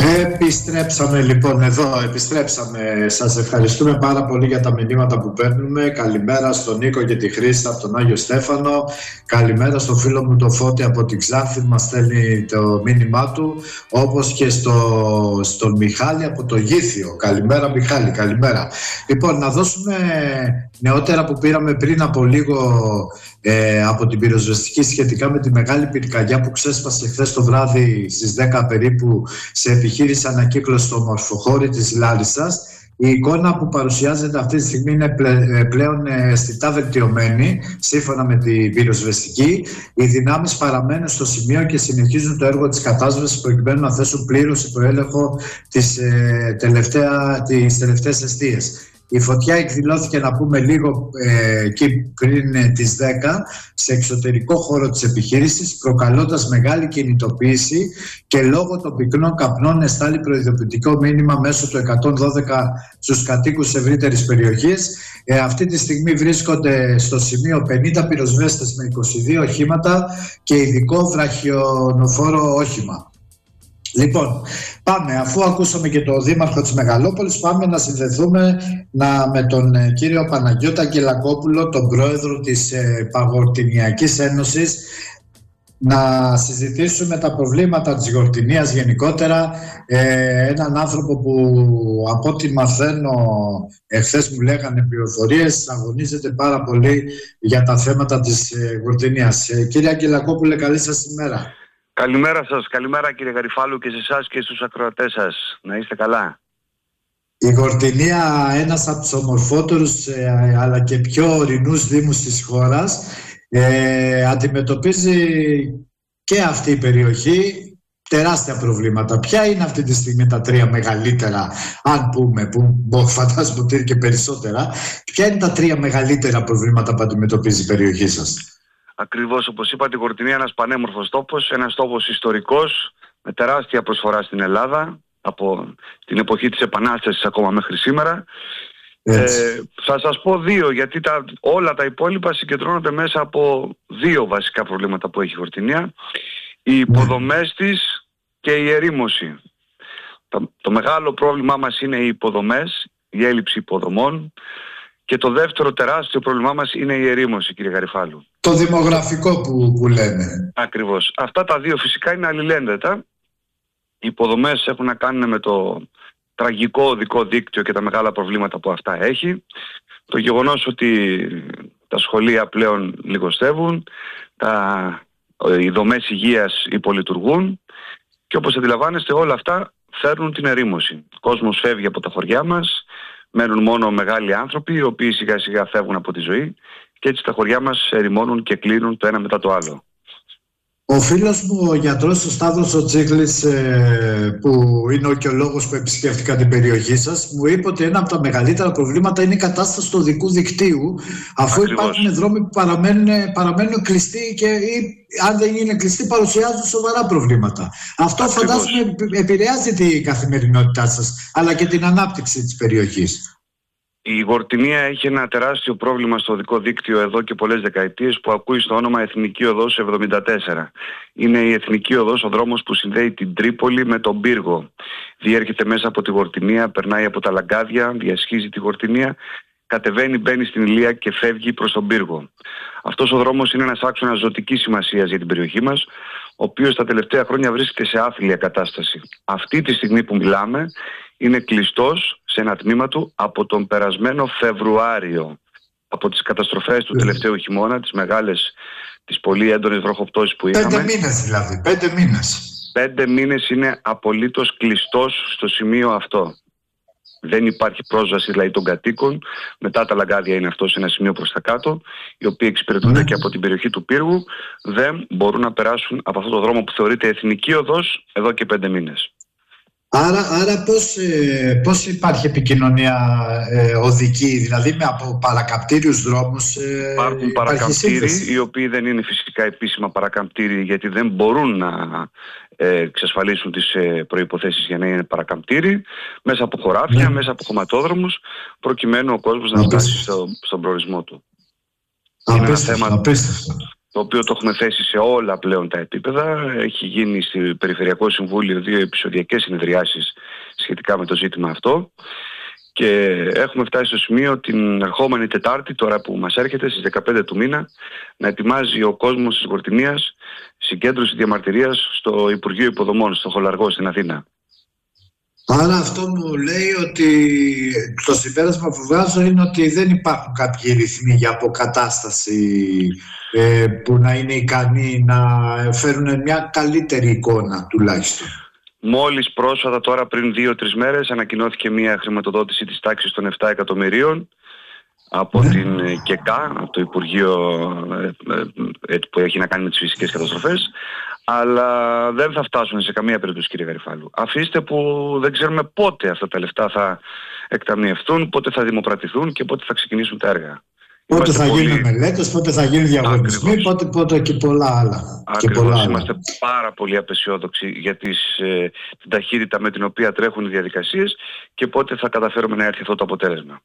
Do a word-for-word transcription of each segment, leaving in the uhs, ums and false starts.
Επιστρέψαμε λοιπόν εδώ, επιστρέψαμε. Σας ευχαριστούμε πάρα πολύ για τα μηνύματα που παίρνουμε. Καλημέρα στον Νίκο και τη Χρύσα από τον Άγιο Στέφανο. Καλημέρα στο φίλο μου το Φώτη από την Ξάνθη, μας στέλνει το μήνυμά του. Όπως και στο, στον Μιχάλη από το Γήθιο. Καλημέρα Μιχάλη, καλημέρα. Λοιπόν, να δώσουμε νεότερα που πήραμε πριν από λίγο ε, από την πυροσβεστική σχετικά με τη μεγάλη πυρκαγιά που ξέσπασε χθες το βράδυ στις δέκα περίπου σε επιχείρηση ανακύκλωση στο Μορφοχώρι της Λάρισσας. Η εικόνα που παρουσιάζεται αυτή τη στιγμή είναι πλέον αισθητά βελτιωμένη σύμφωνα με την πυροσβεστική. Οι δυνάμεις παραμένουν στο σημείο και συνεχίζουν το έργο της κατάσβεσης προκειμένου να θέσουν πλήρως υπό έλεγχο τις, ε, τελευταία, τις τελευταίες εστίες. Η φωτιά εκδηλώθηκε, να πούμε λίγο ε, εκεί πριν ε, τις δέκα, σε εξωτερικό χώρο της επιχείρησης, προκαλώντας μεγάλη κινητοποίηση και λόγω των πυκνών καπνών εστάλει προειδοποιητικό μήνυμα μέσω του εκατόν δώδεκα στους κατοίκους ευρύτερης περιοχής. Ε, αυτή τη στιγμή βρίσκονται στο σημείο πενήντα πυροσβέστες με είκοσι δύο οχήματα και ειδικό βραχιονοφόρο όχημα. Λοιπόν, πάμε, αφού ακούσαμε και το Δήμαρχο της Μεγαλόπολης, πάμε να συνδεθούμε να, με τον ε, κύριο Παναγιώτα Αγγελακόπουλο, τον πρόεδρο της ε, Παγορτινιακής Ένωσης, να συζητήσουμε τα προβλήματα της Γορτινίας γενικότερα. Ε, έναν άνθρωπο που, από ό,τι μαθαίνω, εχθές μου λέγανε πληροφορίες, αγωνίζεται πάρα πολύ για τα θέματα της ε, Γορτινίας. Ε, κύριε Αγγελακόπουλε, καλή σας ημέρα. Καλημέρα σας, καλημέρα κύριε Γαριφάλου και σε εσάς και στους ακροατές σας. Να είστε καλά. Η Γορτινία, ένας από τους ομορφότερους ε, αλλά και πιο ορεινούς δήμους της χώρας, ε, αντιμετωπίζει και αυτή η περιοχή τεράστια προβλήματα. Ποια είναι αυτή τη στιγμή τα τρία μεγαλύτερα, αν πούμε, που φαντάζομαι ότι είναι και περισσότερα, ποια είναι τα τρία μεγαλύτερα προβλήματα που αντιμετωπίζει η περιοχή σας? Ακριβώς όπως είπατε, η Γορτινία είναι ένας πανέμορφος τόπος, ένας τόπος ιστορικός με τεράστια προσφορά στην Ελλάδα από την εποχή της Επανάστασης ακόμα μέχρι σήμερα. Ε, θα σας πω δύο, γιατί τα, όλα τα υπόλοιπα συγκεντρώνονται μέσα από δύο βασικά προβλήματα που έχει η Γορτινία. Οι υποδομές της και η ερήμωση. Το, το μεγάλο πρόβλημά μας είναι οι υποδομές, η έλλειψη υποδομών. Και το δεύτερο τεράστιο πρόβλημά μας είναι η ερήμωση, κύριε Γαριφάλου. Το δημογραφικό που, που λέμε. Ακριβώς. Αυτά τα δύο φυσικά είναι αλληλένδετα. Οι υποδομές έχουν να κάνουν με το τραγικό οδικό δίκτυο και τα μεγάλα προβλήματα που αυτά έχει. Το γεγονός ότι τα σχολεία πλέον λιγοστεύουν, τα, οι δομές υγείας υπολειτουργούν και όπως αντιλαμβάνεστε όλα αυτά φέρνουν την ερήμωση. Ο κόσμος φεύγει από τα χωριά μας. Μένουν μόνο μεγάλοι άνθρωποι, οι οποίοι σιγά σιγά φεύγουν από τη ζωή και έτσι τα χωριά μας ερημώνουν και κλείνουν το ένα μετά το άλλο. Ο φίλος μου, ο γιατρός ο Σταύρος ο Τσίχλης, ε, που είναι και ο λόγος που επισκέφτηκα την περιοχή σας, μου είπε ότι ένα από τα μεγαλύτερα προβλήματα είναι η κατάσταση του οδικού δικτύου, αφού Ακριβώς. υπάρχουν δρόμοι που παραμένουν, παραμένουν κλειστοί και ή, αν δεν είναι κλειστοί παρουσιάζουν σοβαρά προβλήματα. Αυτό Ακριβώς. φαντάζομαι επηρεάζει την καθημερινότητά σας, αλλά και την ανάπτυξη της περιοχής. Η Γορτινία έχει ένα τεράστιο πρόβλημα στο οδικό δίκτυο εδώ και πολλές δεκαετίες που ακούει στο όνομα Εθνική Οδός εβδομήντα τέσσερα. Είναι η Εθνική Οδός, ο δρόμος που συνδέει την Τρίπολη με τον Πύργο. Διέρχεται μέσα από τη Γορτινία, περνάει από τα Λαγκάδια, διασχίζει τη Γορτινία, κατεβαίνει, μπαίνει στην Ηλία και φεύγει προς τον Πύργο. Αυτός ο δρόμος είναι ένας άξονας ζωτικής σημασίας για την περιοχή μας, ο οποίος τα τελευταία χρόνια βρίσκεται σε άθλια κατάσταση. Αυτή τη στιγμή που μιλάμε είναι κλειστός σε ένα τμήμα του από τον περασμένο Φεβρουάριο, από τις καταστροφές του τελευταίου χειμώνα, τις μεγάλες, τις πολύ έντονες βροχοπτώσεις που είχαμε. Πέντε μήνες δηλαδή, πέντε μήνες. Πέντε μήνες είναι απολύτως κλειστός στο σημείο αυτό. Δεν υπάρχει πρόσβαση δηλαδή των κατοίκων. Μετά τα Λαγκάδια είναι αυτό σε ένα σημείο προς τα κάτω, οι οποίοι εξυπηρετούνται ναι. και από την περιοχή του Πύργου, δεν μπορούν να περάσουν από αυτό το δρόμο που θεωρείται εθνική οδός εδώ και πέντε μήνες. Άρα, άρα πώς, ε, πώς υπάρχει επικοινωνία ε, οδική, δηλαδή με από παρακαμπτήριους δρόμους? Ε, Υπάρχουν παρακαμπτήριοι, οι οποίοι δεν είναι φυσικά επίσημα παρακαμπτήριοι, γιατί δεν μπορούν να ε, εξασφαλίσουν τις ε, προϋποθέσεις για να είναι παρακαμπτήριοι, μέσα από χωράφια, ναι. μέσα από χωματόδρομους, προκειμένου ο κόσμος να φτάσει στο, στον προορισμό του. Απίστευτο, απίστευτο. το οποίο το έχουμε θέσει σε όλα πλέον τα επίπεδα. Έχει γίνει στο Περιφερειακό Συμβούλιο δύο επεισοδιακές συνεδριάσεις σχετικά με το ζήτημα αυτό και έχουμε φτάσει στο σημείο την ερχόμενη Τετάρτη, τώρα που μας έρχεται στις δεκαπέντε του μήνα, να ετοιμάζει ο κόσμος της Γορτινίας συγκέντρωση διαμαρτυρίας στο Υπουργείο Υποδομών, στο Χολαργό στην Αθήνα. Άρα αυτό μου λέει ότι το συμπέρασμα που βγάζω είναι ότι δεν υπάρχουν κάποιοι ρυθμοί για αποκατάσταση ε, που να είναι ικανοί να φέρουν μια καλύτερη εικόνα τουλάχιστον. Μόλις πρόσφατα, τώρα πριν δύο-τρεις μέρες, ανακοινώθηκε μια χρηματοδότηση της τάξης των επτά εκατομμυρίων από ναι. την ΚΕΚΑ, από το Υπουργείο ε, ε, που έχει να κάνει με τις φυσικές καταστροφές, αλλά δεν θα φτάσουν σε καμία περίπτωση, κύριε Γαριφάλου. Αφήστε που δεν ξέρουμε πότε αυτά τα λεφτά θα εκταμιευθούν, πότε θα δημοπρατηθούν και πότε θα ξεκινήσουν τα έργα. Πότε Είμαστε θα πολύ... γίνουν μελέτες, πότε θα γίνουν διαγωνισμοί, πότε, πότε και πολλά άλλα. Και πολλά άλλα. Είμαστε πάρα πολύ απαισιόδοξοι για τις, ε, την ταχύτητα με την οποία τρέχουν οι διαδικασίες και πότε θα καταφέρουμε να έρθει αυτό το αποτέλεσμα.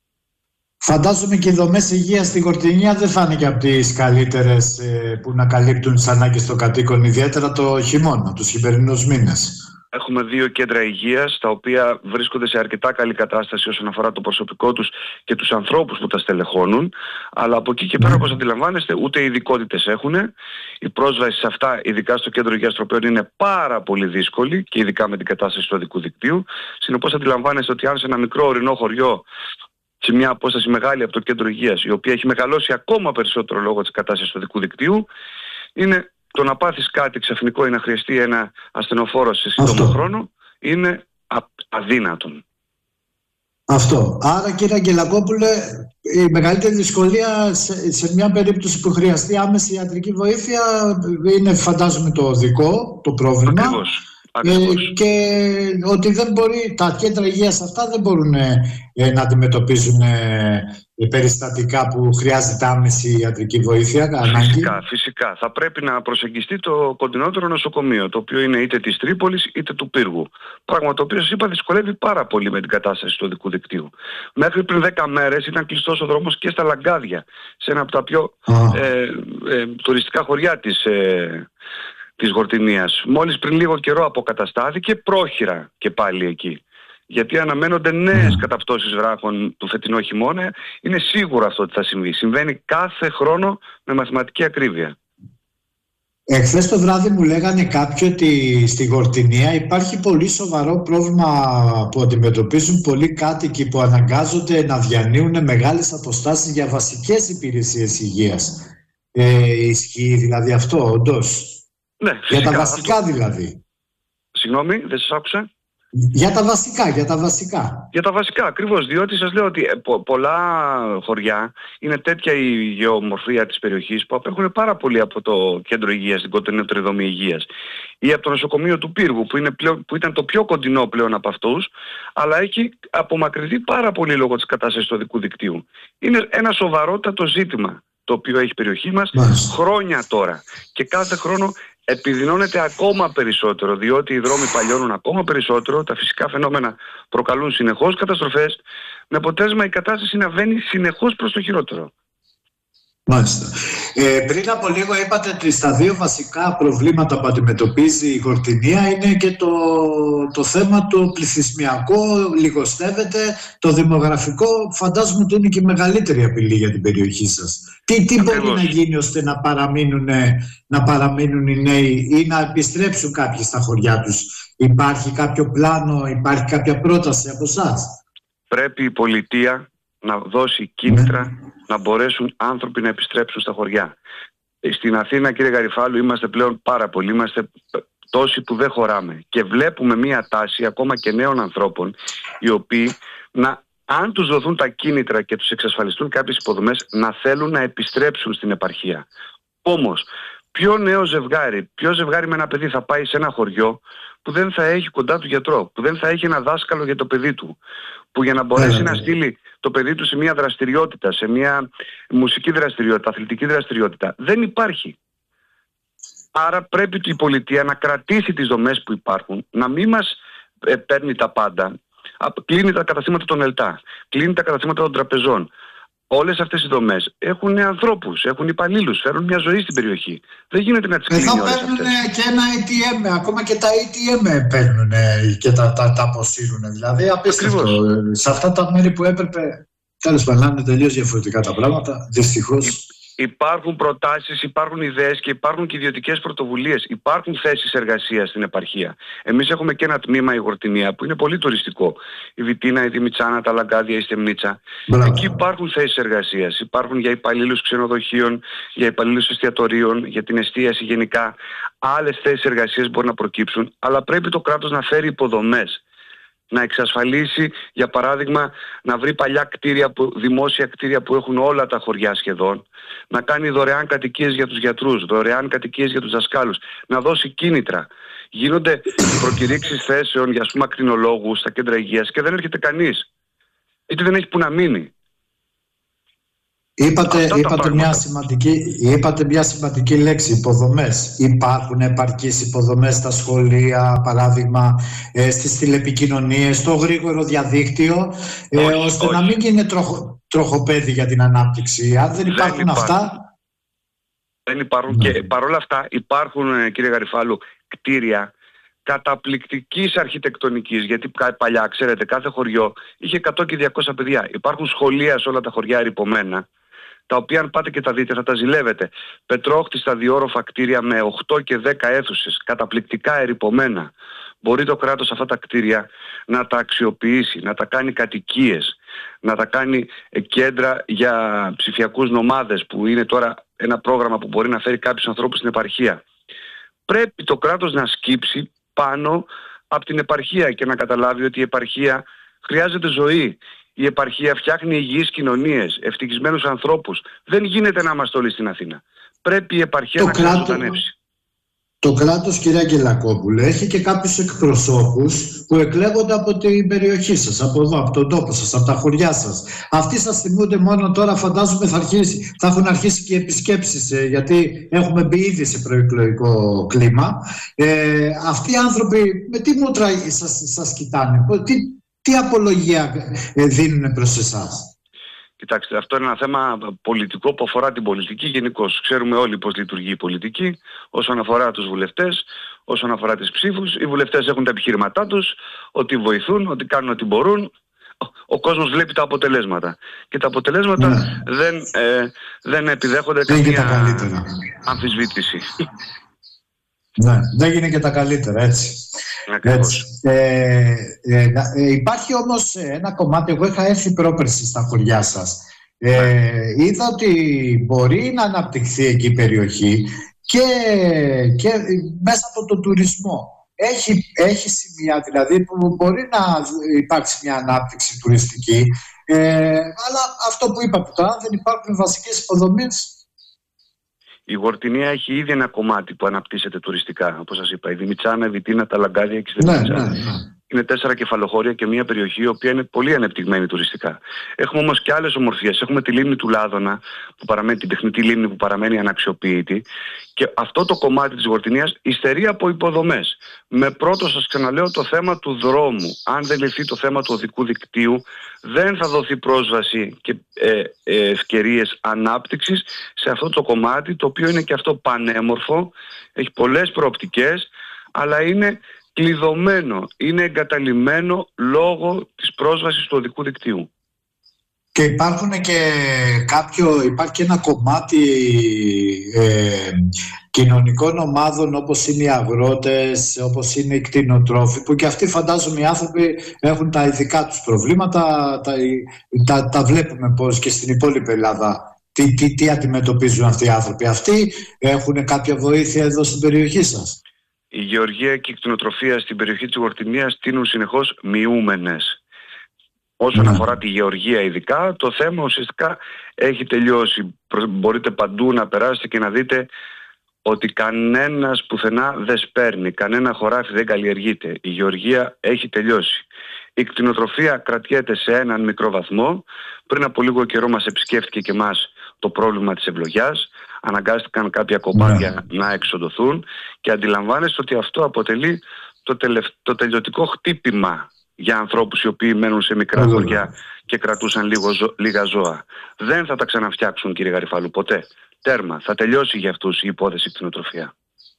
Φαντάζομαι και οι δομές υγείας στην Γορτινία δεν θα είναι και από τις καλύτερες ε, που να καλύπτουν τις ανάγκες των κατοίκων, ιδιαίτερα το χειμώνα, τους χειμερινούς μήνες. Έχουμε δύο κέντρα υγείας, τα οποία βρίσκονται σε αρκετά καλή κατάσταση όσον αφορά το προσωπικό τους και τους ανθρώπους που τα στελεχώνουν. Αλλά από εκεί και πέρα, όπως αντιλαμβάνεστε, ούτε ειδικότητες έχουν. Η πρόσβαση σε αυτά, ειδικά στο κέντρο υγείας τροπέων, είναι πάρα πολύ δύσκολη και ειδικά με την κατάσταση του οδικού δικτύου. Συνεπώς, αντιλαμβάνεστε ότι αν σε ένα μικρό ορεινό χωριό, σε μια απόσταση μεγάλη από το κέντρο υγείας, η οποία έχει μεγαλώσει ακόμα περισσότερο λόγω της κατάστασης του οδικού δικτύου, είναι το να πάθεις κάτι ξαφνικό ή να χρειαστεί ένα ασθενοφόρο σε σύντομο χρόνο, είναι αδύνατον. Αυτό. Άρα, κύριε Αγγελακόπουλε, η μεγαλύτερη δυσκολία σε, σε μια περίπτωση που χρειαστεί άμεση ιατρική βοήθεια είναι, φαντάζομαι, το οδικό, το πρόβλημα. Ακριβώς. Ε, και ότι δεν μπορεί, τα κέντρα υγείας αυτά δεν μπορούν ε, να αντιμετωπίζουν ε, περιστατικά που χρειάζεται άμεση ιατρική βοήθεια. Φυσικά, ανάγκη. φυσικά. Θα πρέπει να προσεγγιστεί το κοντινότερο νοσοκομείο, το οποίο είναι είτε της Τρίπολης είτε του Πύργου. Πράγμα το οποίο, σας είπα, δυσκολεύει πάρα πολύ με την κατάσταση του οδικού δικτύου. Μέχρι πριν δέκα μέρες ήταν κλειστός ο δρόμος και στα Λαγκάδια, σε ένα από τα πιο ε, ε, τουριστικά χωριά της ε, της Γορτινίας. Μόλις πριν λίγο καιρό αποκαταστάθηκε, πρόχειρα και πάλι εκεί. Γιατί αναμένονται νέες mm. καταπτώσεις βράχων του φετινό χειμώνα. Είναι σίγουρο αυτό ότι θα συμβεί. Συμβαίνει κάθε χρόνο με μαθηματική ακρίβεια. Εχθές το βράδυ μου λέγανε κάποιοι ότι στη Γορτινία υπάρχει πολύ σοβαρό πρόβλημα που αντιμετωπίζουν πολλοί κάτοικοι που αναγκάζονται να διανύουν μεγάλες αποστάσεις για βασικές υπηρεσίες υγείας. Ε, ισχύει δηλαδή αυτό, όντως? Ναι, φυσικά, για τα βασικά αυτό. δηλαδή. Συγγνώμη, δεν σας άκουσα. Για τα βασικά, για τα βασικά. Για τα βασικά, ακριβώς, διότι σας λέω ότι πο, πολλά χωριά είναι τέτοια η γεωμορφία της περιοχής που απέχουν πάρα πολύ από το κέντρο υγείας, την κοντινότερη δομή υγείας, ή από το νοσοκομείο του Πύργου που, είναι πλέον, που ήταν το πιο κοντινό πλέον από αυτούς, αλλά έχει απομακρυνθεί πάρα πολύ λόγω της κατάστασης του οδικού δικτύου. Είναι ένα σοβαρότατο ζήτημα το οποίο έχει η περιοχή μας Μάλιστα. χρόνια τώρα, και κάθε χρόνο επιδεινώνεται ακόμα περισσότερο, διότι οι δρόμοι παλιώνουν ακόμα περισσότερο, τα φυσικά φαινόμενα προκαλούν συνεχώς καταστροφές, με αποτέλεσμα η κατάσταση να βαίνει συνεχώς προς το χειρότερο. Μάλιστα. Ε, πριν από λίγο είπατε ότι στα δύο βασικά προβλήματα που αντιμετωπίζει η Γορτινία είναι και το, το θέμα το πληθυσμιακό, λιγοστεύεται, το δημογραφικό. Φαντάζομαι ότι είναι και η μεγαλύτερη απειλή για την περιοχή σας. Τι, τι μπορεί να γίνει ώστε να παραμείνουν, να παραμείνουν οι νέοι ή να επιστρέψουν κάποιοι στα χωριά τους? Υπάρχει κάποιο πλάνο, υπάρχει κάποια πρόταση από εσάς? Πρέπει η πολιτεία να δώσει κίνητρα ναι. να μπορέσουν άνθρωποι να επιστρέψουν στα χωριά. Στην Αθήνα, κύριε Γαριφάλου, είμαστε πλέον πάρα πολλοί, είμαστε τόσοι που δεν χωράμε και βλέπουμε μία τάση ακόμα και νέων ανθρώπων, οι οποίοι, να, αν τους δοθούν τα κίνητρα και τους εξασφαλιστούν κάποιες υποδομές, να θέλουν να επιστρέψουν στην επαρχία. Όμως, ποιο νέο ζευγάρι, ποιο ζευγάρι με ένα παιδί θα πάει σε ένα χωριό που δεν θα έχει κοντά του γιατρό, που δεν θα έχει ένα δάσκαλο για το παιδί του, που για να μπορέσει yeah. να στείλει το παιδί του σε μια δραστηριότητα, σε μια μουσική δραστηριότητα, αθλητική δραστηριότητα, δεν υπάρχει. Άρα πρέπει η πολιτεία να κρατήσει τις δομές που υπάρχουν, να μην μας ε, παίρνει τα πάντα. Κλείνει τα καταστήματα των ΕΛΤΑ, κλείνει τα καταστήματα των τραπεζών, όλες αυτές οι δομές έχουν ανθρώπους, έχουν υπαλλήλους, φέρουν μια ζωή στην περιοχή. Δεν γίνεται να τις κλείνει όλες αυτές. Εδώ παίρνουν και ένα έι τι εμ, ακόμα και τα έι τι εμ παίρνουν και τα, τα, τα αποσύρουν. Δηλαδή απίστευτο. Σε αυτά τα μέρη που έπρεπε, τέλος πάντων, είναι τελείως διαφορετικά τα πράγματα, δυστυχώς. Υπάρχουν προτάσεις, υπάρχουν ιδέες και υπάρχουν και ιδιωτικές πρωτοβουλίες. Υπάρχουν θέσεις εργασίας στην επαρχία. Εμείς έχουμε και ένα τμήμα, η Γορτινία, που είναι πολύ τουριστικό. Η Βιτίνα, η Δημητσάνα, τα Λαγκάδια, η Στεμνίτσα. Μπράβο. Εκεί υπάρχουν θέσεις εργασίας. Υπάρχουν για υπαλλήλους ξενοδοχείων, για υπαλλήλους εστιατορίων, για την εστίαση γενικά. Άλλες θέσεις εργασίας μπορεί να προκύψουν, αλλά πρέπει το κράτος να φέρει υποδομές. Να εξασφαλίσει, για παράδειγμα, να βρει παλιά κτίρια, που, δημόσια κτίρια που έχουν όλα τα χωριά σχεδόν, να κάνει δωρεάν κατοικίες για τους γιατρούς, δωρεάν κατοικίες για τους δασκάλους, να δώσει κίνητρα. Γίνονται προκηρύξεις θέσεων για, ας πούμε, ακτινολόγους στα κέντρα υγείας και δεν έρχεται κανείς. Γιατί δεν έχει που να μείνει. Είπατε, είπατε, μια σημαντική, είπατε μια σημαντική λέξη, υποδομές. Υπάρχουν επαρκείς υποδομές στα σχολεία, παράδειγμα, ε, στις τηλεπικοινωνίες, στο γρήγορο διαδίκτυο, ε, όχι, ώστε όχι. να μην γίνει τροχο, τροχοπέδι για την ανάπτυξη. Αν δεν υπάρχουν, δεν υπάρχουν. αυτά... Δεν υπάρχουν. Ναι. Και παρόλα αυτά υπάρχουν, κύριε Γαριφάλου, κτίρια καταπληκτικής αρχιτεκτονικής, γιατί παλιά, ξέρετε, κάθε χωριό είχε εκατό και διακόσια παιδιά. Υπάρχουν σχολεία σε όλα τα χωριά ερειπωμένα, τα οποία αν πάτε και τα δείτε θα τα ζηλεύετε. Πετρόχτιστα διόροφα κτίρια με οκτώ και δέκα αίθουσες, καταπληκτικά ερειπωμένα. Μπορεί το κράτος αυτά τα κτίρια να τα αξιοποιήσει, να τα κάνει κατοικίες, να τα κάνει κέντρα για ψηφιακούς νομάδες, που είναι τώρα ένα πρόγραμμα που μπορεί να φέρει κάποιους ανθρώπους στην επαρχία. Πρέπει το κράτος να σκύψει πάνω από την επαρχία και να καταλάβει ότι η επαρχία χρειάζεται ζωή. Η επαρχία φτιάχνει υγιείς κοινωνίες, ευτυχισμένους ανθρώπους. Δεν γίνεται να είμαστε όλοι στην Αθήνα. Πρέπει η επαρχία το να ξαναζωντανεύσει. Το κράτος, κυρία Κελακόπουλε, έχει και κάποιους εκπροσώπους που εκλέγονται από την περιοχή σας, από εδώ, από τον τόπο σας, από τα χωριά σας. Αυτοί σας θυμούνται μόνο τώρα, φαντάζομαι θα, αρχίσει, θα έχουν αρχίσει και επισκέψεις, ε, γιατί έχουμε μπει ήδη σε προεκλογικό κλίμα. Ε, αυτοί οι άνθρωποι με τι μούτρα σας, σας κοιτάνε, τι, τι απολογία ε, δίνουν προς εσάς? Κοιτάξτε, αυτό είναι ένα θέμα πολιτικό που αφορά την πολιτική γενικώς. Ξέρουμε όλοι πώς λειτουργεί η πολιτική όσον αφορά τους βουλευτές, όσον αφορά τις ψήφους. Οι βουλευτές έχουν τα επιχειρηματά τους, ότι βοηθούν, ότι κάνουν ό,τι μπορούν. Ο κόσμος βλέπει τα αποτελέσματα. Και τα αποτελέσματα ναι. δεν, ε, δεν επιδέχονται καμία αμφισβήτηση. Ναι, δεν γίνει και τα καλύτερα, έτσι. έτσι. Ε, ε, ε, υπάρχει όμως ένα κομμάτι, εγώ είχα έρθει πρόπερση στα χωριά σας. Ε, είδα ότι μπορεί να αναπτυχθεί εκεί η περιοχή και, και μέσα από τον τουρισμό. Έχει, έχει σημεία δηλαδή που μπορεί να υπάρξει μια ανάπτυξη τουριστική, ε, αλλά αυτό που είπατε τώρα, δεν υπάρχουν βασικές υποδομές. Η Γορτινία έχει ήδη ένα κομμάτι που αναπτύσσεται τουριστικά, όπως σας είπα. Η Δημητσάνα, η Βιτίνα, τα Λαγκάδια και η Στεμνίτσα. Ναι, ναι, ναι. Είναι τέσσερα κεφαλοχώρια και μια περιοχή η οποία είναι πολύ ανεπτυγμένη τουριστικά. Έχουμε όμως και άλλες ομορφιές. Έχουμε τη λίμνη του Λάδωνα, που παραμένει, την τεχνητή λίμνη που παραμένει αναξιοποιητή. Και αυτό το κομμάτι της Γορτινίας υστερεί από υποδομές. Με πρώτο, σας ξαναλέω, το θέμα του δρόμου. Αν δεν λυθεί το θέμα του οδικού δικτύου, δεν θα δοθεί πρόσβαση και ε, ε, ευκαιρίες ανάπτυξης σε αυτό το κομμάτι, το οποίο είναι και αυτό πανέμορφο, έχει πολλές προοπτικές, αλλά είναι κλειδωμένο, είναι εγκαταλειμμένο λόγω της πρόσβασης του οδικού δικτύου. Και υπάρχουν και κάποιο, υπάρχει και ένα κομμάτι ε, κοινωνικών ομάδων, όπως είναι οι αγρότες, όπως είναι οι κτηνοτρόφοι, που και αυτοί, φαντάζομαι, οι άνθρωποι έχουν τα ειδικά τους προβλήματα, τα, τα, τα βλέπουμε πώς και στην υπόλοιπη Ελλάδα. Τι, τι, τι αντιμετωπίζουν αυτοί οι άνθρωποι? Αυτοί έχουν κάποια βοήθεια εδώ στην περιοχή σας? Η γεωργία και η κτηνοτροφία στην περιοχή της Γορτινίας τείνουν συνεχώς μειούμενες. Όσον ναι. αφορά τη γεωργία ειδικά, το θέμα ουσιαστικά έχει τελειώσει. Μπορείτε παντού να περάσετε και να δείτε ότι κανένας πουθενά δεν σπέρνει, κανένα χωράφι δεν καλλιεργείται. Η γεωργία έχει τελειώσει. Η κτηνοτροφία κρατιέται σε έναν μικρό βαθμό. Πριν από λίγο καιρό μας επισκέφτηκε και εμάς το πρόβλημα της ευλογιάς. Αναγκάστηκαν κάποια κομμάτια yeah. να εξοντωθούν και αντιλαμβάνεστε ότι αυτό αποτελεί το, τελευ... το τελειωτικό χτύπημα για ανθρώπους οι οποίοι μένουν σε μικρά Έλα. χωριά και κρατούσαν λίγο ζω, λίγα ζώα. Δεν θα τα ξαναφτιάξουν, κύριε Γαριφάλου, ποτέ. Τέρμα. Θα τελειώσει για αυτούς η υπόθεση κτηνοτροφία.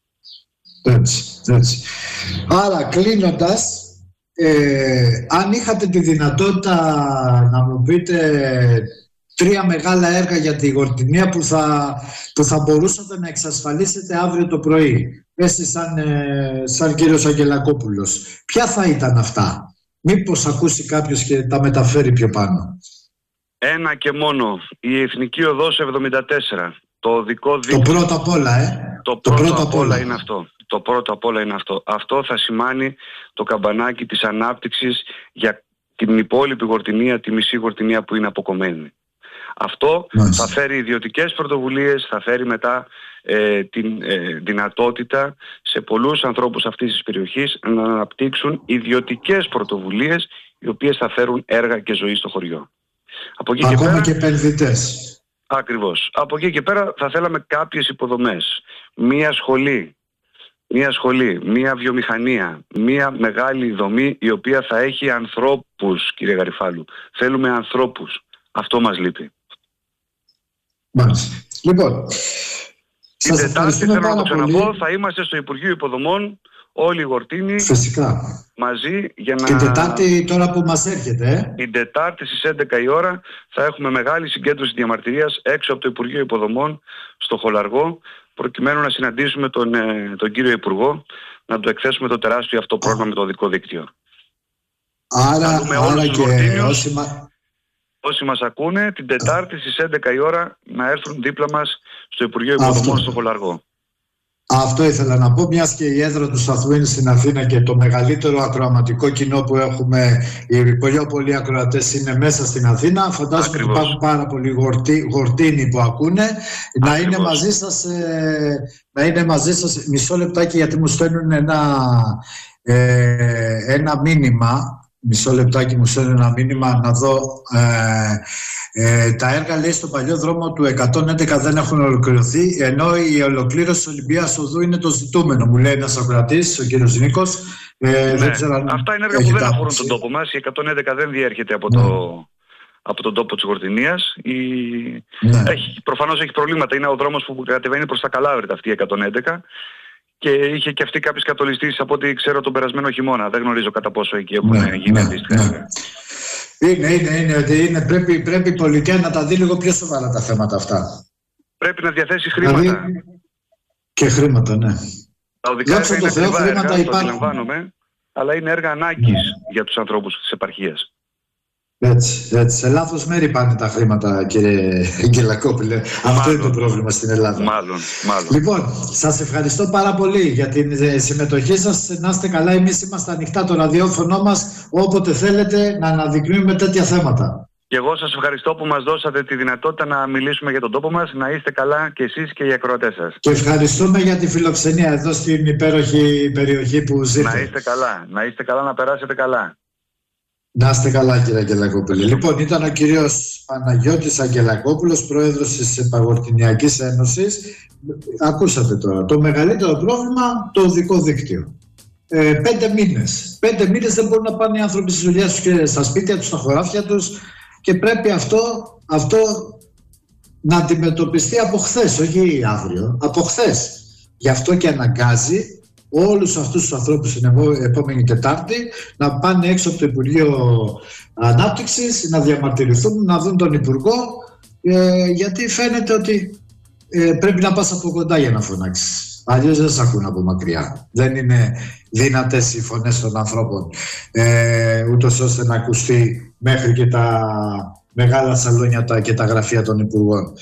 Έτσι, έτσι. Άρα κλείνοντας, ε, αν είχατε τη δυνατότητα να μου πείτε τρία μεγάλα έργα για τη Γορτινία που θα, που θα μπορούσατε να εξασφαλίσετε αύριο το πρωί, εσύ σαν, ε, σαν κύριος Αγγελακόπουλος, ποια θα ήταν αυτά? Μήπως ακούσει κάποιος και τα μεταφέρει πιο πάνω. Ένα και μόνο, η Εθνική Οδός εβδομήντα τέσσερα. Το οδικό δίκτυο. Το πρώτο απ' όλα, ε. Το, το πρώτο, πρώτο απ' όλα είναι αυτό. Το πρώτο απ' όλα είναι αυτό. Αυτό θα σημάνει το καμπανάκι της ανάπτυξης για την υπόλοιπη Γορτινία, τη μισή Γορτινία που είναι αποκομμένη. Αυτό Μάλιστα. θα φέρει ιδιωτικές πρωτοβουλίες, θα φέρει μετά ε, την ε, δυνατότητα σε πολλούς ανθρώπους αυτής της περιοχής να αναπτύξουν ιδιωτικές πρωτοβουλίες οι οποίες θα φέρουν έργα και ζωή στο χωριό. Από εκεί Ακόμα και, πέρα, και επενδυτές. Ακριβώς. Από εκεί και πέρα θα θέλαμε κάποιες υποδομές. Μία σχολή, μία σχολή, μία βιομηχανία, μία μεγάλη δομή η οποία θα έχει ανθρώπους, κύριε Γαριφάλου. Θέλουμε ανθρώπους. Αυτό μας λείπει. Μάλιστα. Λοιπόν, την Τετάρτη, θέλω να το ξαναπώ, πολύ. Θα είμαστε στο Υπουργείο Υποδομών, όλοι οι Γορτίνοι, φυσικά, μαζί για να... Την Τετάρτη τώρα που μας έρχεται, ε? Την Τετάρτη στις έντεκα η ώρα θα έχουμε μεγάλη συγκέντρωση διαμαρτυρίας έξω από το Υπουργείο Υποδομών, στο Χολαργό, προκειμένου να συναντήσουμε τον, τον κύριο Υπουργό, να του εκθέσουμε το τεράστιο αυτό πρόβλημα με το οδικό δίκτυο. Άρα, άρα και όσοι... Όσοι μας ακούνε, την Τετάρτη στις έντεκα η ώρα να έρθουν δίπλα μας στο Υπουργείο Υποδομών στο Χολαργό. Αυτό ήθελα να πω, μιας και η έδρα του σταθμού είναι στην Αθήνα και το μεγαλύτερο ακροαματικό κοινό που έχουμε, οι πιο πολλοί ακροατές είναι μέσα στην Αθήνα. Φαντάζομαι ότι υπάρχουν πάρα πολλοί γορτί, γορτίνοι που ακούνε. Να είναι, μαζί σας, ε, να είναι μαζί σας μισό λεπτάκι, γιατί μου στέλνουν ένα, ε, ένα μήνυμα. Μισό λεπτάκι μου στέλνει ένα μήνυμα να δω. Ε, ε, τα έργα, λέει, στο παλιό δρόμο του εκατόν έντεκα δεν έχουν ολοκληρωθεί, ενώ η ολοκλήρωση της Ολυμπίας Οδού είναι το ζητούμενο, μου λέει ένας ακροατής, ο κύριος Νίκος. Ε, ναι. δεν ξέρω αν αυτά είναι έργα που δεν αφορούν τον τόπο μας. Η εκατόν έντεκα δεν διέρχεται από, ναι. το, από τον τόπο της Γορτινίας. Η... Ναι. Έχει, προφανώς έχει προβλήματα. Είναι ο δρόμος που κατεβαίνει προς τα Καλάβρητα αυτή η εκατόν έντεκα. Και είχε και αυτή κάποιες κατολιστήσεις από ό,τι ξέρω τον περασμένο χειμώνα. Δεν γνωρίζω κατά πόσο εκεί έχουν ναι, γίνει ναι, αντίστοιχα. Ναι. Είναι, είναι, είναι, είναι. Πρέπει, πρέπει η πολιτεία να τα δει λίγο πιο σοβαρά τα θέματα αυτά. Πρέπει να διαθέσει χρήματα. Δηλαδή, και χρήματα, ναι. Τα οδικά έργα είναι ακριβά έργα, το αντιλαμβάνομαι, αλλά είναι έργα ανάγκης ναι. για τους ανθρώπους της επαρχίας. Έτσι, έτσι. Σε λάθος μέρη πάνε τα χρήματα, κύριε Αγγελακόπουλε. Αυτό είναι το πρόβλημα στην Ελλάδα. Μάλλον, μάλλον. Λοιπόν, σας ευχαριστώ πάρα πολύ για την συμμετοχή σας. Να είστε καλά. Εμείς είμαστε ανοιχτά το ραδιόφωνο μας, όποτε θέλετε να αναδεικνύουμε τέτοια θέματα. Και εγώ σας ευχαριστώ που μας δώσατε τη δυνατότητα να μιλήσουμε για τον τόπο μας. Να είστε καλά και εσείς και οι ακροατές σας. Και ευχαριστούμε για τη φιλοξενία εδώ στην υπέροχη περιοχή που ζείτε. Να είστε καλά. Να είστε καλά, να περάσετε καλά. Να είστε καλά, κύριε Αγγελακόπουλε. Λοιπόν, ήταν ο κύριος Παναγιώτης Αγγελακόπουλος, πρόεδρος της Παγορτινιακής Ένωσης. Ακούσατε τώρα, το μεγαλύτερο πρόβλημα, το οδικό δίκτυο. Ε, πέντε μήνες. Πέντε μήνες δεν μπορούν να πάνε οι άνθρωποι στις δουλειές τους και στα σπίτια τους, στα χωράφια τους, και πρέπει αυτό, αυτό να αντιμετωπιστεί από χθες, όχι αύριο, από χθες. Γι' αυτό και αναγκάζει όλους αυτούς τους ανθρώπους την επόμενη Τετάρτη να πάνε έξω από το Υπουργείο Ανάπτυξης, να διαμαρτυρηθούν, να δουν τον Υπουργό, ε, γιατί φαίνεται ότι ε, πρέπει να πας από κοντά για να φωνάξεις. Αλλιώς δεν σε ακούν από μακριά. Δεν είναι δυνατές οι φωνές των ανθρώπων, ε, ούτως ώστε να ακουστεί μέχρι και τα μεγάλα σαλόνια και τα γραφεία των Υπουργών.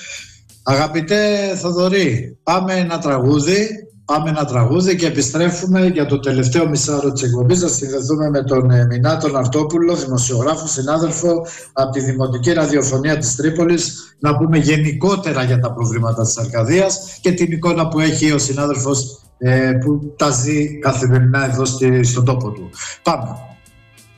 Αγαπητέ Θοδωρή, πάμε ένα τραγούδι. Πάμε ένα τραγούδι και επιστρέφουμε για το τελευταίο μισάωρο της εκπομπής. Να συνδεθούμε με τον Μινάτο Ναρτόπουλο, δημοσιογράφο, συνάδελφο από τη Δημοτική Ραδιοφωνία της Τρίπολης, να πούμε γενικότερα για τα προβλήματα της Αρκαδίας και την εικόνα που έχει ο συνάδελφος ε, που τα ζει καθημερινά εδώ στη, στον τόπο του. Πάμε.